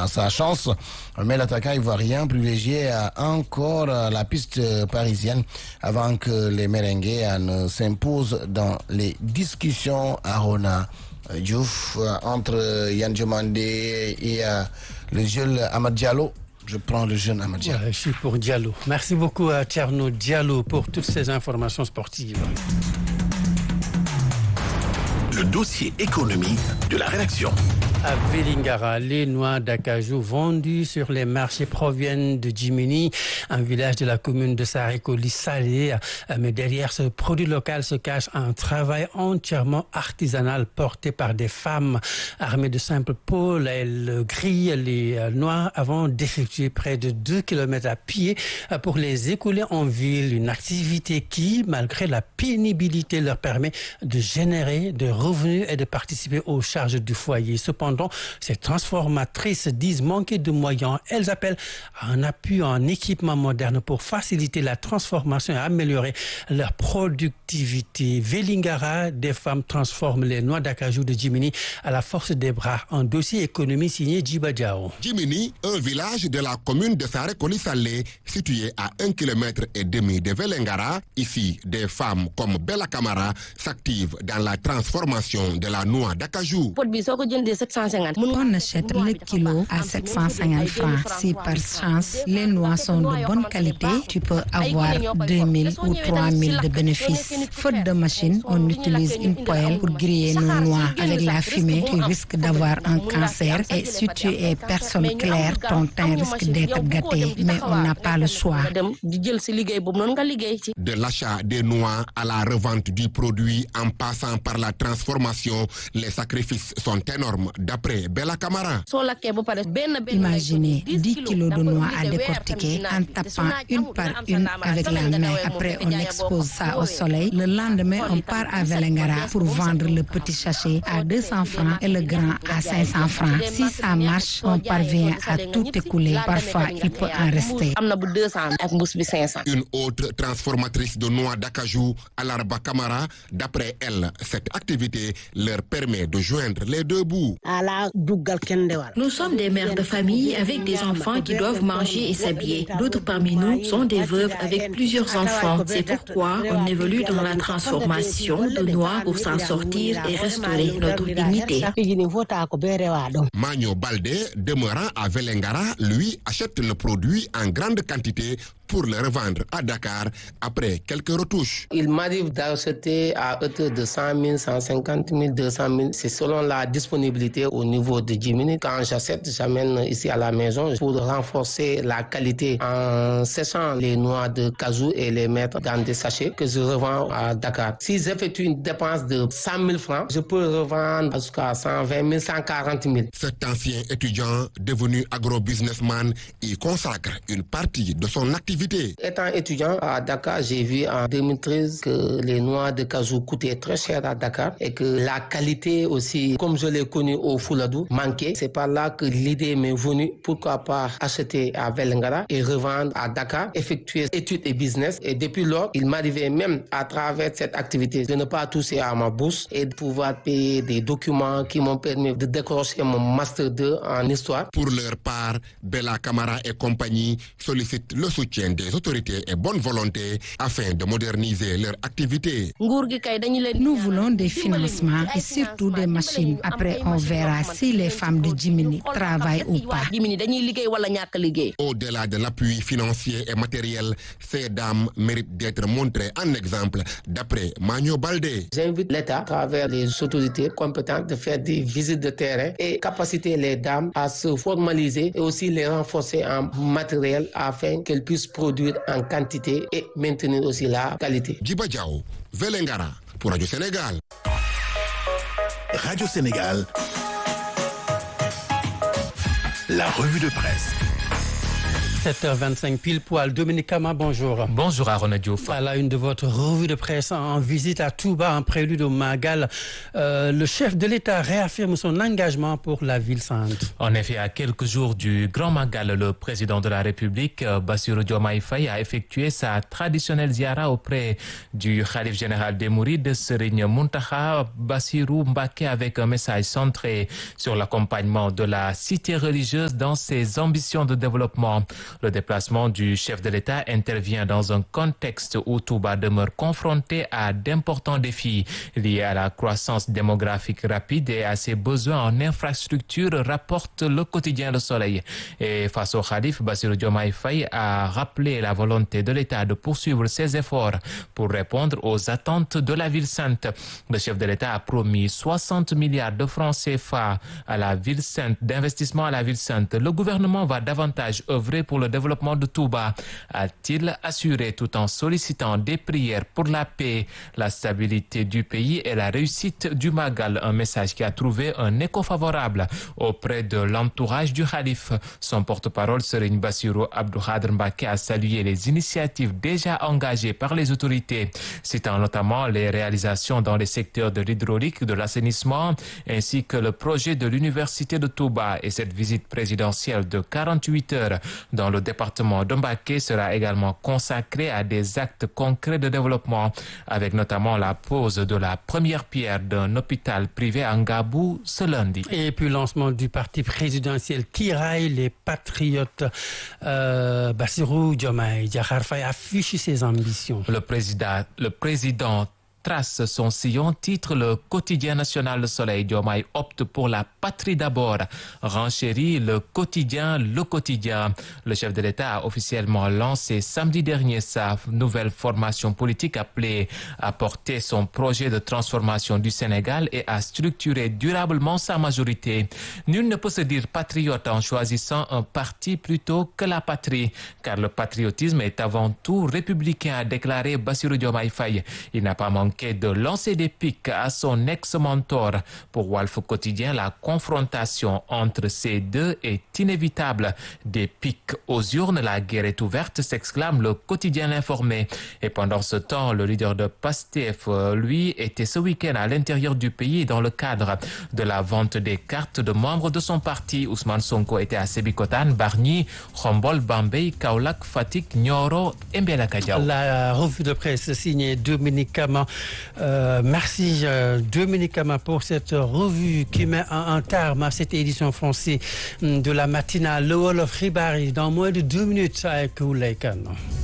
sa chance. Mais l'attaquant ivoirien privilégié a encore la piste parisienne avant que les merengues ne s'imposent dans les discussions à Rona. Diouf entre Yann Diomandé et le jeune Amad Diallo. Je prends le jeune Amad Diallo. Je suis pour Diallo. Merci beaucoup à Thierno Diallo pour toutes ces informations sportives. Le dossier économique de la rédaction. À Vélingara, les noix d'acajou vendues sur les marchés proviennent de Djimini, un village de la commune de Sarekoli-Salé. Mais derrière ce produit local se cache un travail entièrement artisanal porté par des femmes armées de simples pôles. Elles grillent les noix avant d'effectuer près de 2 km à pied pour les écouler en ville. Une activité qui, malgré la pénibilité, leur permet de générer des revenus et de participer aux charges du foyer. Cependant, ces transformatrices disent manquer de moyens. Elles appellent à un appui en équipement moderne pour faciliter la transformation et améliorer leur productivité. Vélingara, des femmes transforment les noix d'acajou de Djimini à la force des bras. Un dossier économie signé Djiba Diao. Djimini, un village de la commune de Sarekoli-Salé, situé à 1,5 km de Vélingara. Ici, des femmes comme Bella Camara s'activent dans la transformation de la noix d'acajou. On achète le kilo à 750 francs. Si par chance les noix sont de bonne qualité, tu peux avoir 2000 ou 3000 de bénéfices. Faute de machine, on utilise une poêle pour griller nos noix. Avec la fumée, tu risques d'avoir un cancer et si tu es personne claire, ton teint risque d'être gâté. Mais on n'a pas le choix. De l'achat des noix à la revente du produit en passant par la transformation, les sacrifices sont énormes. D'après Bella Camara. Imaginez 10 kilos de noix à décortiquer en tapant une par une avec la main. Après, on expose ça au soleil. Le lendemain, on part à Vélingara pour vendre le petit sachet à 200 francs et le grand à 500 francs. Si ça marche, on parvient à tout écouler. Parfois, il peut en rester. Une autre transformatrice de noix d'acajou, Alarba Camara. D'après elle, cette activité leur permet de joindre les deux bouts. Nous sommes des mères de famille avec des enfants qui doivent manger et s'habiller. D'autres parmi nous sont des veuves avec plusieurs enfants. C'est pourquoi on évolue dans la transformation de noix pour s'en sortir et restaurer notre dignité. Magno Baldé, demeurant à Vélingara, lui achète le produit en grande quantité pour le revendre à Dakar après quelques retouches. Il m'arrive d'acheter à hauteur de 100 000, 150 000, 200 000. C'est selon la disponibilité au niveau de Djimini. Quand j'achète, j'amène ici à la maison pour renforcer la qualité en séchant les noix de cajou et les mettre dans des sachets que je revends à Dakar. Si j'effectue une dépense de 100 000 francs, je peux revendre jusqu'à 120 000, 140 000. Cet ancien étudiant devenu agro-businessman y consacre une partie de son activité. Étant étudiant à Dakar, j'ai vu en 2013 que les noix de cajou coûtaient très cher à Dakar et que la qualité aussi, comme je l'ai connu au Fouladou, manquait. C'est par là que l'idée m'est venue, pourquoi pas acheter à Vélingara et revendre à Dakar, effectuer études et business. Et depuis lors, il m'arrivait même à travers cette activité de ne pas toucher à ma bourse et de pouvoir payer des documents qui m'ont permis de décrocher mon Master 2 en histoire. Pour leur part, Bella Camara et compagnie sollicitent le soutien des autorités et bonne volonté afin de moderniser leur activité. Nous voulons des financements et surtout des machines. Après, on verra si les femmes de Djimini travaillent ou pas. Au-delà de l'appui financier et matériel, ces dames méritent d'être montrées en exemple, d'après Magno Baldé. J'invite l'État, à travers les autorités compétentes, de faire des visites de terrain et capaciter les dames à se formaliser et aussi les renforcer en matériel afin qu'elles puissent produire en quantité et maintenir aussi la qualité. Djiba Diao, Vélingara, pour Radio Sénégal. Radio Sénégal, la revue de presse. 7h25 pile poil. Dominique Kama, bonjour. Bonjour Arona Diouf. À la une de votre revue de presse en visite à Touba en prélude au Magal, le chef de l'État réaffirme son engagement pour la ville sainte. En effet, à quelques jours du Grand Magal, le président de la République, Bassirou Diomaye Faye, a effectué sa traditionnelle ziara auprès du Khalif général des Mourides, Serigne Mountakha Bassirou Mbacké, avec un message centré sur l'accompagnement de la cité religieuse dans ses ambitions de développement. Le déplacement du chef de l'État intervient dans un contexte où Touba demeure confronté à d'importants défis liés à la croissance démographique rapide et à ses besoins en infrastructures, rapporte le quotidien Le Soleil. Et face au Khalif, Bassirou Diomaye Faye a rappelé la volonté de l'État de poursuivre ses efforts pour répondre aux attentes de la ville sainte. Le chef de l'État a promis 60 milliards de francs CFA à la ville sainte, d'investissement à la ville sainte. Le gouvernement va davantage œuvrer pour le développement de Touba, a-t-il assuré, tout en sollicitant des prières pour la paix, la stabilité du pays et la réussite du Magal. Un message qui a trouvé un écho favorable auprès de l'entourage du Khalif. Son porte-parole, Serigne Bassirou Abdou Khadre Mbacké, a salué les initiatives déjà engagées par les autorités, citant notamment les réalisations dans les secteurs de l'hydraulique, de l'assainissement, ainsi que le projet de l'université de Touba. Et cette visite présidentielle de 48 heures dans le département de Mbacké sera également consacrée à des actes concrets de développement, avec notamment la pose de la première pierre d'un hôpital privé à Ngabou ce lundi. Et puis lancement du parti présidentiel qui raille les patriotes. Bassirou Diomaye Diakhar Faye affiche ses ambitions. Le président trace son sillon, titre le quotidien national Le Soleil. Diomaye opte pour la patrie d'abord, renchérit le quotidien. Le chef de l'État a officiellement lancé samedi dernier sa nouvelle formation politique appelée à porter son projet de transformation du Sénégal et à structurer durablement sa majorité. Nul ne peut se dire patriote en choisissant un parti plutôt que la patrie, car le patriotisme est avant tout républicain, a déclaré Bassirou Diomaye Faye. Il n'a pas manqué de lancer des pics à son ex-mentor. Pour Walf Quotidien, la confrontation entre ces deux est inévitable. Des pics aux urnes, la guerre est ouverte, s'exclame le quotidien L'Informé. Et pendant ce temps, le leader de PASTEF, lui, était ce week-end à l'intérieur du pays dans le cadre de la vente des cartes de membres de son parti. Ousmane Sonko était à Sébikotane, Bargny, Khombol, Bambey, Kaolack, Fatick, Nioro et Mbelakadiao. La revue de presse signée Dominique Kama. Merci Dominique Kama pour cette revue qui met un terme à cette édition française de la matinale. Le Wolof Xibaar yi dans moins de 2 minutes avec Oulay Kane.